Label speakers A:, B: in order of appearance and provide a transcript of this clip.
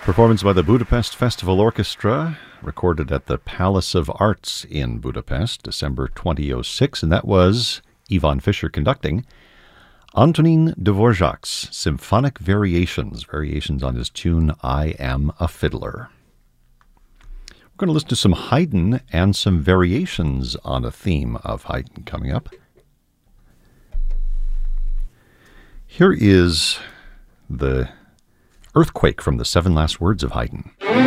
A: Performance by the Budapest Festival Orchestra, recorded at the Palace of Arts in Budapest, December 2006, and that was Ivan Fischer conducting. Antonin Dvorak's Symphonic Variations on his tune I Am a Fiddler. We're going to listen to some Haydn and some variations on a theme of Haydn coming up. Here is the Earthquake from the Seven Last Words of Haydn.